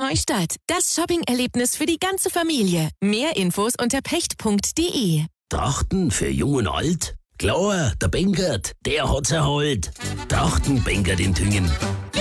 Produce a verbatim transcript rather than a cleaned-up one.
Neustadt. Das Shopping-Erlebnis für die ganze Familie. Mehr Infos unter pecht punkt de. Trachten für Jung und Alt? Klar, der Bengert, der hat's erholt. Trachten Bengert in Thüngen.